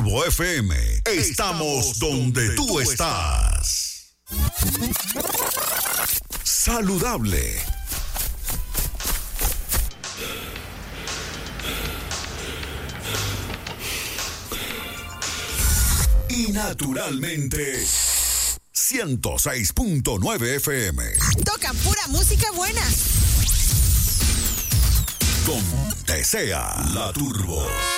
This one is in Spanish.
Turbo FM. Estamos donde tú estás. Saludable. Y naturalmente 106.9 FM. Toca pura música buena. Con Desea la Turbo.